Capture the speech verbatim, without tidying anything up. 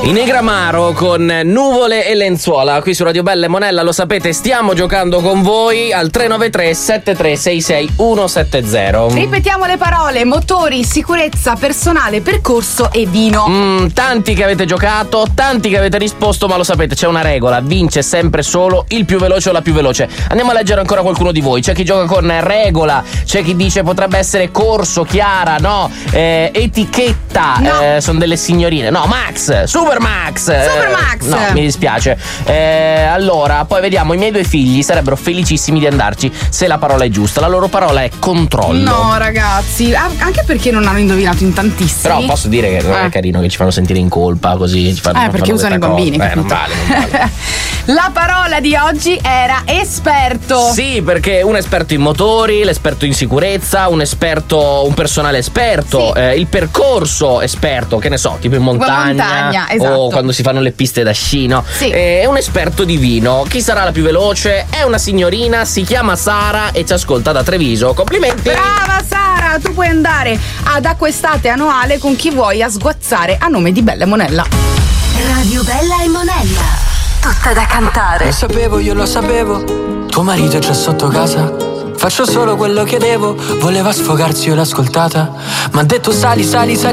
I Negramaro con Nuvole e Lenzuola qui su Radio Bella e Monella, lo sapete, stiamo giocando con voi al tre nove tre sette tre sei sei uno sette zero. Ripetiamo le parole: motori, sicurezza, personale, percorso e vino. Mm, tanti che avete giocato, tanti che avete risposto, ma lo sapete, c'è una regola: vince sempre solo il più veloce o la più veloce. Andiamo a leggere ancora qualcuno di voi. C'è chi gioca con regola, c'è chi dice potrebbe essere corso, Chiara, no, eh, etichetta, no. eh, sono delle signorine, no, Max, Super Max, Super Max. Eh, no, mi dispiace. Eh, allora, poi vediamo, i miei due figli sarebbero felicissimi di andarci se la parola è giusta. La loro parola è controllo. No, ragazzi, anche perché non hanno indovinato in tantissimi. Però posso dire che non è carino che ci fanno sentire in colpa così. Ci fanno, eh, perché fanno usano i bambini. Eh, non vale, non vale. La parola di oggi era esperto. Sì, perché un esperto in motori, l'esperto in sicurezza, un esperto, un personale esperto, sì. eh, il percorso esperto, che ne so, tipo in montagna, montagna esatto. o quando si fanno le piste da sci, no? Sì. Eh, è un esperto di vino. Chi sarà la più veloce? È una signorina, si chiama Sara e ci ascolta da Treviso. Complimenti! Brava Sara, tu puoi andare ad Acquestate Annuale con chi vuoi a sguazzare a nome di Bella e Monella. Radio Bella e Monella, tutta da cantare. Lo sapevo, io lo sapevo, tuo marito è già sotto casa. Faccio solo quello che devo, voleva sfogarsi, io l'ho ascoltata. M'ha detto sali, sali, sali